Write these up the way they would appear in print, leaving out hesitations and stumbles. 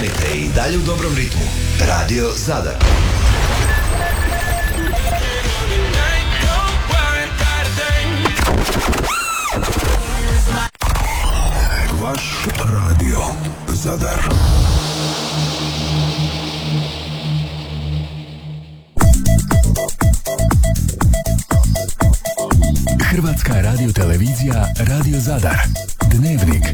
Ostanite i dalje u dobrom ritmu. Radio Zadar. Vaš radio Zadar. Hrvatska radiotelevizija Radio Zadar. Dnevnik.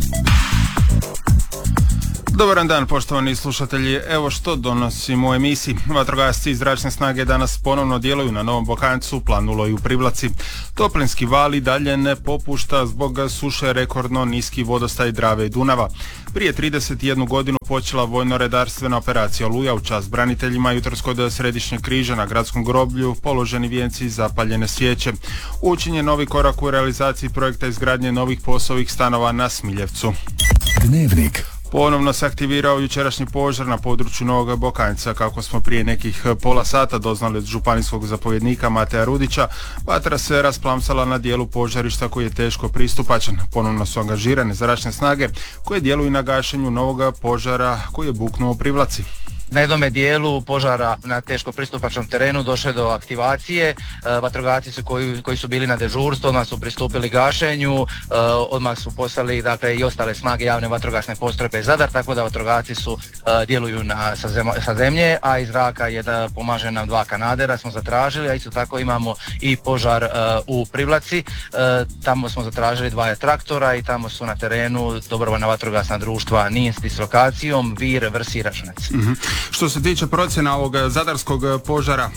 Dobar dan, poštovani slušatelji. Evo što donosimo u emisiji. Vatrogasci iz zračne snage danas ponovno djeluju na Novom Bokanjcu, Planuloj i u Privlaci. Toplinski val i dalje ne popušta zbog suše, rekordno niski vodostaj Drave i Dunava. Prije 31 godinu počela vojno-redarstvena operacija Oluja u čast braniteljima. Jutros kod Središnjeg križa na gradskom groblju položeni vijenci i zapaljene svijeće. Učinjen novi korak u realizaciji projekta izgradnje novih POS-ovih stanova na Smiljevcu. Dnevnik. Ponovno se aktivirao jučerašnji požar na području Novog Bokanjca. Kako smo prije nekih pola sata doznali od županijskog zapovjednika Mateja Rudića, vatra se rasplamsala na dijelu požarišta koji je teško pristupačan. Ponovno su angažirane zračne snage koje djeluju na gašenju novog požara koji je buknuo u Privlaci. Na jednome dijelu požara na teško pristupačnom terenu došlo do aktivacije. Vatrogasci koji su bili na dežurstvu odmah su pristupili gašenju, odmah su poslali i ostale snage javne vatrogasne postrojbe Zadar, tako da vatrogasci djeluju sa zemlje, a iz zraka pomaže nam 2 kanadera smo zatražili, a isto tako imamo i požar u Privlaci. Tamo smo zatražili 2 traktora i tamo su na terenu dobrovoljna vatrogasna društva NIN s dislokacijom Vir, Vrsi i Račanac. Što se tiče procjena ovog zadarskog požara,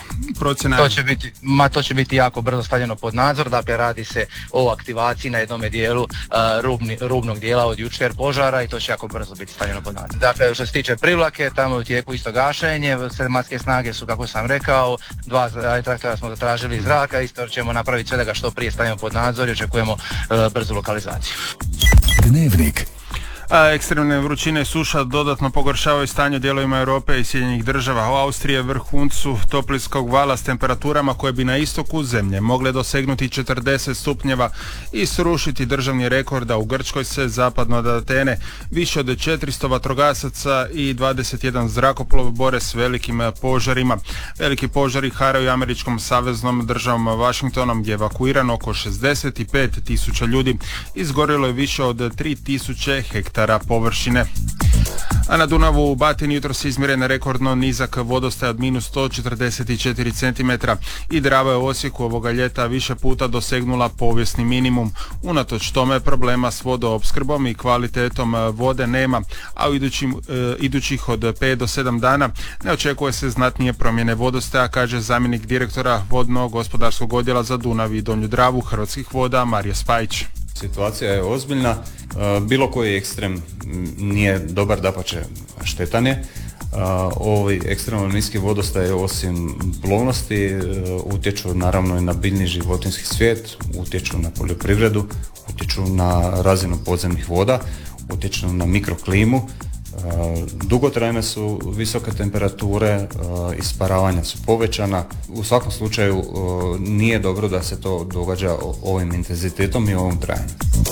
to će biti jako brzo stavljeno pod nadzor. Dakle, radi se o aktivaciji na jednome dijelu rubnog dijela od jučer požara i to će jako brzo biti stavljeno pod nadzor. Dakle, što se tiče Privlake, tamo je u tijeku isto gašenje, sredmatske snage su, kako sam rekao, 2 traktora smo zatražili iz zraka, isto ćemo napraviti sve da ga što prije stavimo pod nadzor i očekujemo brzu lokalizaciju. Dnevnik. Ekstremne vrućine i suša dodatno pogoršavaju stanje u dijelovima Europe i Sjedinjenih država. U Austriji je vrhuncu toplinskog vala s temperaturama koje bi na istoku zemlje mogle dosegnuti 40 stupnjeva i srušiti državni rekord, a u Grčkoj se zapadno od Atene više od 400 vatrogasaca i 21 zrakoplov bore s velikim požarima. Veliki požari haraju američkom saveznom državom Washingtonom, gdje je evakuirano oko 65.000 ljudi. Izgorilo je više od 3.000 hektara površine. A na Dunavu u Batini jutro se izmjeren rekordno nizak vodostaj od minus 144 cm i Drava je u Osijeku ovoga ljeta više puta dosegnula povijesni minimum. Unatoč tome problema s vodoopskrbom i kvalitetom vode nema, a u idućih od 5 do 7 dana ne očekuje se znatnije promjene vodostaja, kaže zamjenik direktora vodno-gospodarskog odjela za Dunav i Donju Dravu Hrvatskih voda Marija Spajić. Situacija je ozbiljna, bilo koji ekstrem nije dobar, dapače štetan je. Ovi ekstremno niski vodostaj osim plovnosti utječu naravno i na biljni životinjski svijet, utječu na poljoprivredu, utječu na razinu podzemnih voda, utječu na mikroklimu. Dugotrajne su visoke temperature, isparavanja su povećana. U svakom slučaju nije dobro da se to događa ovim intenzitetom i ovom trajanju.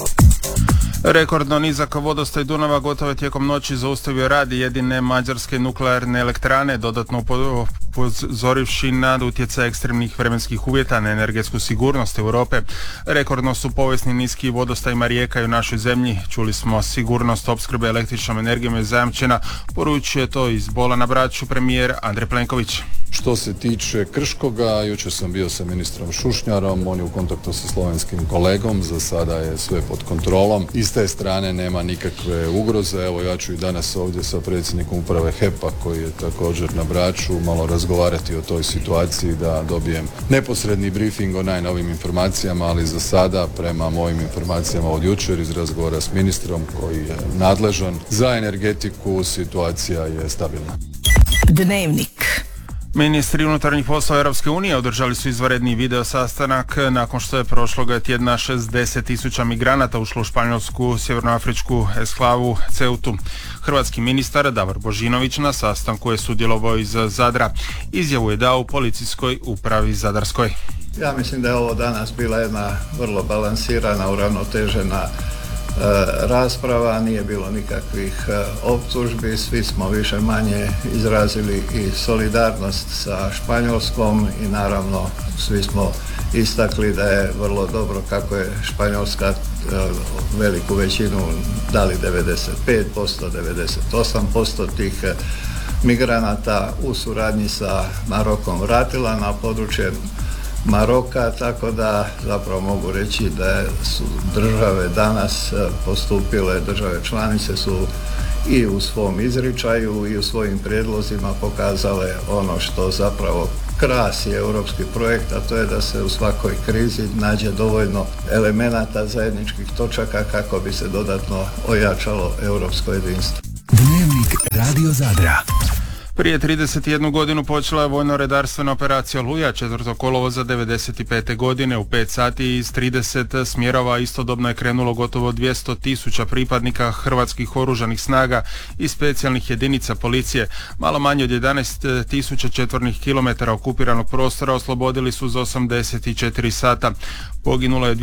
Rekordno nizak vodostaj Dunava gotovo je tijekom noći zaustavio rad jedine mađarske nuklearne elektrane, dodatno upozorivši na utjecaj ekstremnih vremenskih uvjeta na energetsku sigurnost Europe. Rekordno su povijesni niski vodostajima rijeka i u našoj zemlji. Čuli smo, sigurnost opskrbe električnom energijom je zajamčena, poručuje to iz Bola na Braču premijer Andrej Plenković. Što se tiče Krškoga, jučer sam bio sa ministrom Šušnjarom, on je u kontaktu sa slovenskim kolegom, za sada je sve pod kontrolom. I s te strane nema nikakve ugroze. Evo, ja ću i danas ovdje sa predsjednikom uprave HEP-a, koji je također na Braču, malo razgovarati o toj situaciji, da dobijem neposredni briefing o najnovim informacijama, ali za sada, prema mojim informacijama od jučer iz razgovora s ministrom koji je nadležan za energetiku, situacija je stabilna. Dnevnik. Ministri unutarnjih poslova Europske unije održali su izvanredni video sastanak nakon što je prošloga tjedna 60.000 migranata ušlo u španjolsku sjevernoafričku esklavu Ceutu. Hrvatski ministar Davor Božinović na sastanku je sudjelovao iz Zadra. Izjavu je dao u policijskoj upravi Zadarskoj. Ja mislim da je ovo danas bila jedna vrlo balansirana, uravnotežena rasprava, nije bilo nikakvih optužbi, svi smo više manje izrazili i solidarnost sa Španjolskom i naravno svi smo istakli da je vrlo dobro kako je Španjolska veliku većinu, da li 95%, 98% tih migranata u suradnji sa Marokom vratila na područje Maroka, tako da zapravo mogu reći da su države danas postupile, države članice su i u svom izričaju i u svojim prijedlozima pokazale ono što zapravo krasi europski projekt, a to je da se u svakoj krizi nađe dovoljno elemenata zajedničkih točaka kako bi se dodatno ojačalo europsko jedinstvo. Dnevnik Radio Zadra. Prije 31 godinu počela je vojno-redarstvena operacija Oluja 4. kolovoza 95. godine. U 5 sati iz 30 smjerova istodobno je krenulo gotovo 200.000 pripadnika hrvatskih oružanih snaga i specijalnih jedinica policije. Malo manje od 11.000 četvornih kilometara okupiranog prostora oslobodili su za 84 sata. Poginulo je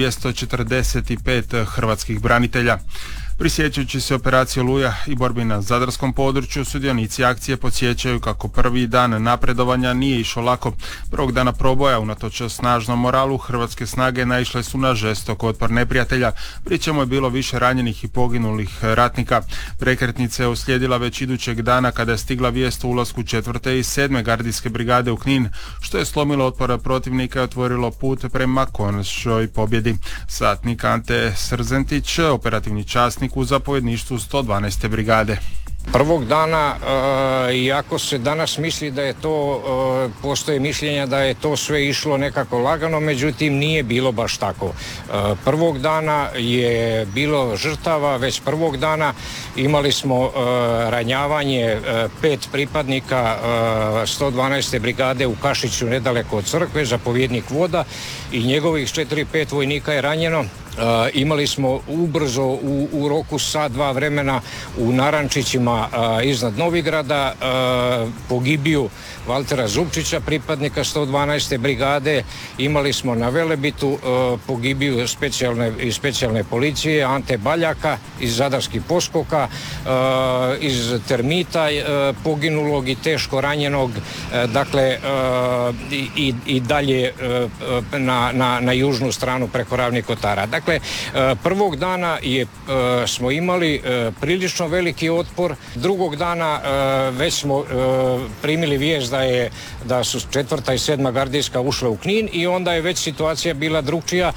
245 hrvatskih branitelja. Prisjećajući se operacije Oluja i borbi na zadarskom području, sudionici akcije podsjećaju kako prvi dan napredovanja nije išao lako. Prvog dana proboja, unatoč snažnom moralu, hrvatske snage naišle su na žestok otpor neprijatelja, pri čemu je bilo više ranjenih i poginulih ratnika. Prekretnica je uslijedila već idućeg dana kada je stigla vijest o ulasku 4. i 7. gardijske brigade u Knin, što je slomilo otpor protivnika i otvorilo put prema konačnoj pobjedi. Satnik Ante Srzentić, operativni časnik u zapovjedništvu 112. brigade. Prvog dana, iako se danas misli da je to, postoje mišljenja da je to sve išlo nekako lagano, međutim nije bilo baš tako. Prvog dana je bilo žrtava, već prvog dana imali smo ranjavanje 5 pripadnika 112. brigade u Kašiću nedaleko od crkve, zapovjednik voda i njegovih 4-5 vojnika je ranjeno. Imali smo ubrzo u roku sat, dva vremena u Narančićima iznad Novigrada pogibiju Valtera Zupčića, pripadnika 112. brigade. Imali smo na Velebitu pogibiju specijalne policije Ante Baljaka iz Zadarskih poskoka, iz Termita poginulog i teško ranjenog, dakle i dalje na južnu stranu preko Ravnih Kotara. Dakle, prvog dana smo imali prilično veliki otpor, drugog dana već smo primili vijest da su 4. i 7. gardijska ušle u Knin i onda je već situacija bila drukčija.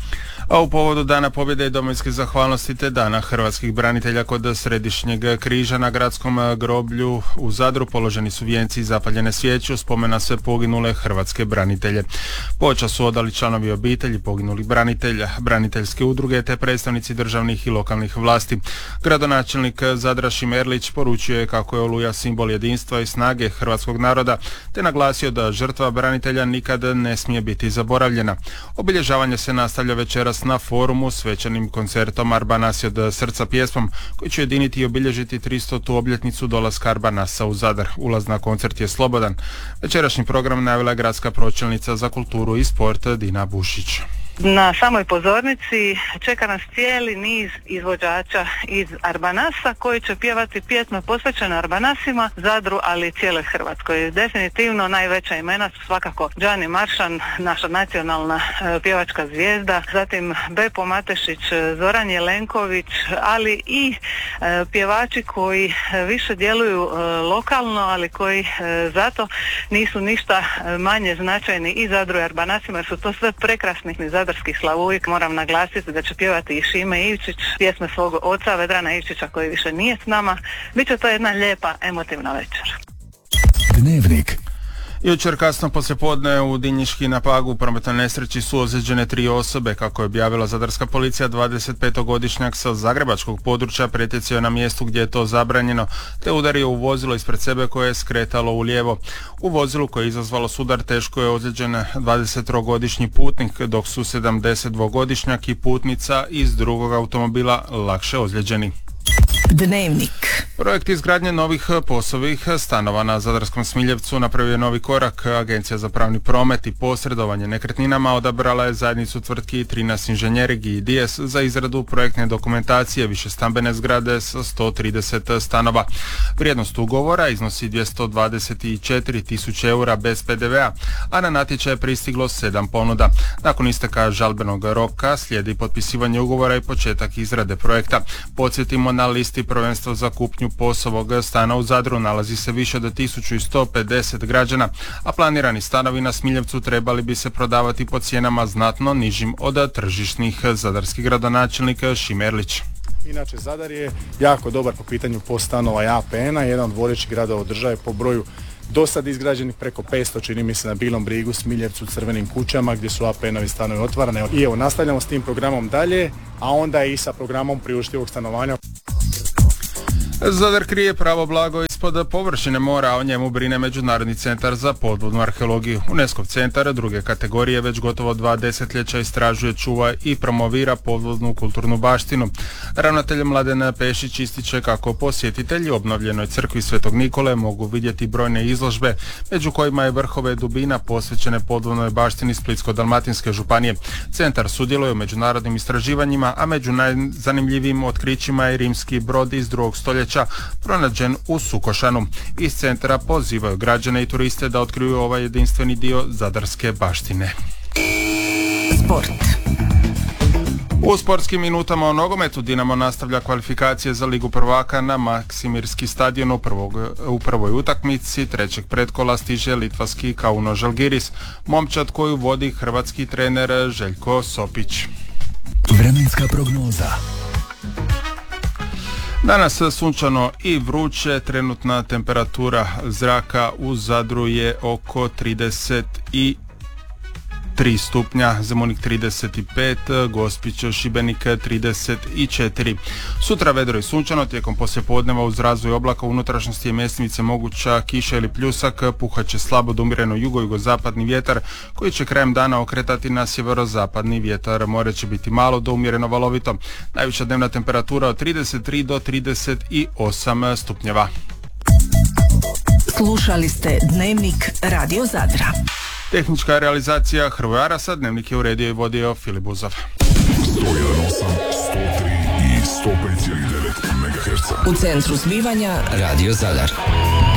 A u povodu Dana pobjede i domovinske zahvalnosti te Dana hrvatskih branitelja kod Središnjeg križa na gradskom groblju u Zadru položeni su vijenci i zapaljene svijeće u spomen na sve poginule hrvatske branitelje. Počast su odali članovi obitelji poginulih branitelja, braniteljske udruge te predstavnici državnih i lokalnih vlasti. Gradonačelnik Zadra Šime Erlić poručio je kako je Oluja simbol jedinstva i snage hrvatskog naroda te naglasio da žrtva branitelja nikad ne smije biti zaboravljena. Obilježavanje se nastavlja večeras na forumu svečanim koncertom Arbanasi od srca pjesmom koji će ujediniti i obilježiti 300. obljetnicu dolaska Arbanasa u Zadar. Ulaz na koncert je slobodan. Večerašnji program najavila je gradska pročelnica za kulturu i sport Dina Bušić. Na samoj pozornici čeka nas cijeli niz izvođača iz Arbanasa koji će pjevati pjesme posvećene Arbanasima, Zadru, ali i cijeloj Hrvatskoj. Definitivno najveća imena su svakako Đani Maršan, naša nacionalna pjevačka zvijezda, zatim Bepo Matešić, Zoran Jelenković, ali i pjevači koji više djeluju lokalno, ali koji zato nisu ništa manje značajni i Zadru i Arbanasima jer su to sve prekrasni zadarski slavujik. Moram naglasiti da će pjevati i Šime Ivčić, pjesme svog oca Vedrana Ivčića koji više nije s nama. Biće to jedna lijepa, emotivna večer. Dnevnik. Jučer kasno poslijepodne u Dinjiški na Pagu u prometnoj nesreći su ozlijeđene 3 osobe. Kako je objavila zadarska policija, 25-godišnjak sa zagrebačkog područja pretjecio je na mjestu gdje je to zabranjeno, te udario u vozilo ispred sebe koje je skretalo u lijevo. U vozilu koje je izazvalo sudar teško je ozlijeđen 23-godišnji putnik, dok su 72-godišnjak i putnica iz drugog automobila lakše ozlijeđeni. Dnevnik. Projekt izgradnje novih POS-ovih stanova na Zadarskom Smiljevcu napravio je novi korak. Agencija za pravni promet i posredovanje nekretninama odabrala je zajednicu tvrtki 13 inženjerigi i DS za izradu projektne dokumentacije višestambene zgrade sa 130 stanova. Vrijednost ugovora iznosi 224.000 eura bez PDV-a, a na natječaj je pristiglo 7 ponuda. Nakon isteka žalbenog roka slijedi potpisivanje ugovora i početak izrade projekta. Podsjetimo, na listi prvenstva za kupnju POS-ovog stana u Zadru nalazi se više od 1150 građana, a planirani stanovi na Smiljevcu trebali bi se prodavati po cijenama znatno nižim od tržišnih. Zadarski gradonačelnik Šime Erlić. Inače, Zadar je jako dobar po pitanju POS stanova i APN-a, jedan od vodećih gradova u državi po broju do sad izgrađenih preko 500, čini mi se, na Bilom Brigu, Smiljevcu, Crvenim kućama, gdje su APN-ovi stanovi otvarane. I evo, nastavljamo s tim programom dalje, a onda i sa programom priuštivog stanovanja. Zadar krije pravo blago ispod površine mora, a o njemu brine Međunarodni centar za podvodnu arheologiju. UNESCO centar druge kategorije već gotovo 2 desetljeća istražuje, čuva i promovira podvodnu kulturnu baštinu. Ravnatelj Mladen Pešić ističe kako posjetitelji u obnovljenoj crkvi Svetog Nikole mogu vidjeti brojne izložbe, među kojima je Vrhove dubina posvećene podvodnoj baštini Splitsko-dalmatinske županije. Centar sudjeluje u međunarodnim istraživanjima, a među najzanimljivijim otkrićima je rimski brod iz 2. stoljeća pronađen u Sukošanu. Iz centra pozivaju građane i turiste da otkriju ovaj jedinstveni dio zadarske baštine. Sport. U sportskim minutama o nogometu Dinamo nastavlja kvalifikacije za Ligu prvaka na Maksimirski stadion. U prvoj utakmici trećeg pretkola stiže litvanski Kauno Žalgiris, momčad koju vodi hrvatski trener Željko Sopić. Vremenska prognoza. Danas sunčano i vruće, trenutna temperatura zraka u Zadru je oko 33 stupnja, Zemunik 35, Gospić, Šibenik 34. Sutra vedro i sunčano, tijekom poslijepodneva uz razvoj oblaka u unutrašnjosti je mjestimice moguća kiša ili pljusak, puhat će slabo do umjereno jugozapadni vjetar koji će krajem dana okretati na sjeverozapadni vjetar. More će biti malo do umjereno valovito. Najviša dnevna temperatura od 33 do 38 stupnjeva. Slušali ste Dnevnik Radio Zadra. Tehnička realizacija Hrvoje Arasa, Dnevnik je uredio i vodio Filip Buzov. 101,8, 103 i 105,9 MHz. U centru zbivanja Radio Zadar.